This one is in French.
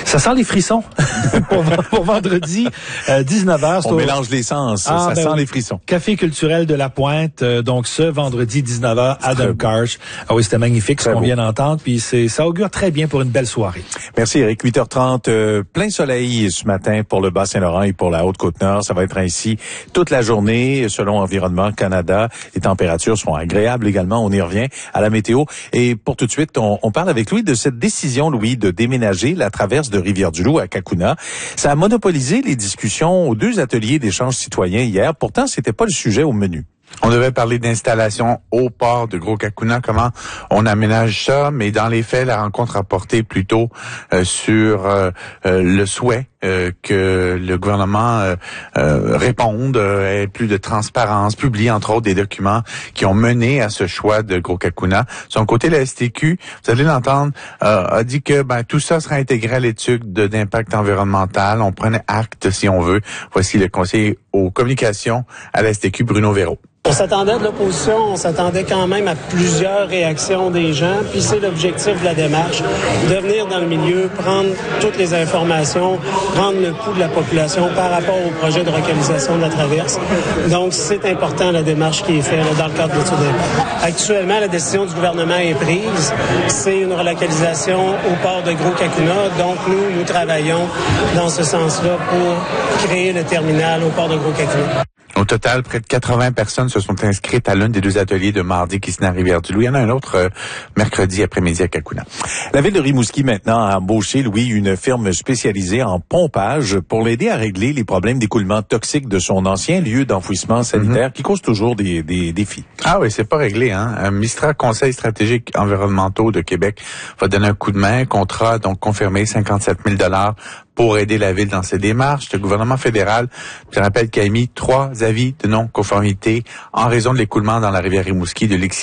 Ça sent les frissons pour vendredi 19h. On mélange les sens, ça sent les frissons. Café culturel de la Pointe, donc ce vendredi 19h à Dunkerque. Ah oui, c'était magnifique ce qu'on vient d'entendre, puis ça augure très bien pour une belle soirée. Merci Eric. 8h30, plein soleil ce matin pour le Bas-Saint-Laurent et pour la Haute-Côte-Nord. Ça va être ainsi toute la journée selon Environnement Canada. Les températures seront agréables également. On y revient à la météo. Et pour tout de suite, on parle avec Louis de cette décision, Louis, de déménager la traverse de Rivière-du-Loup à Cacouna. Ça a monopolisé les discussions aux 2 ateliers d'échange citoyen hier. Pourtant, c'était pas le sujet au menu. On devait parler d'installation au port de Gros-Cacouna, comment on aménage ça, mais dans les faits, la rencontre a porté plutôt sur le souhait que le gouvernement réponde, ait plus de transparence, publie entre autres des documents qui ont mené à ce choix de Gros-Cacouna. Son côté, la STQ, vous allez l'entendre, a dit que tout ça sera intégré à l'étude d'impact environnemental. On prenait acte si on veut. Voici le conseiller aux communications à la STQ, Bruno Véro. On s'attendait de l'opposition, on s'attendait quand même à plusieurs réactions des gens, puis c'est l'objectif de la démarche, de venir dans le milieu, prendre toutes les informations, prendre le pouls de la population par rapport au projet de relocalisation de la traverse. Donc, c'est important la démarche qui est faite dans le cadre de l'étude d'impact. Actuellement, la décision du gouvernement est prise. C'est une relocalisation au port de Gros-Cacouna. Donc, nous travaillons dans ce sens-là pour créer le terminal au port de Gros-Cacouna. Au total, près de 80 personnes se sont inscrites à l'un des 2 ateliers de mardi qui se à Rivière-du-Loup. Il y en a un autre mercredi après-midi à Cacouna. La ville de Rimouski maintenant a embauché, Louis, une firme spécialisée en pompage pour l'aider à régler les problèmes d'écoulement toxique de son ancien lieu d'enfouissement sanitaire qui cause toujours des défis. Ah oui, c'est pas réglé, hein. Mistra Conseil stratégique environnementaux de Québec va donner un coup de main. Contrat donc confirmé 57 000 $ pour aider la ville dans ses démarches. Le gouvernement fédéral, je rappelle qu'il a émis 3 avis de non-conformité en raison de l'écoulement dans la rivière Rimouski de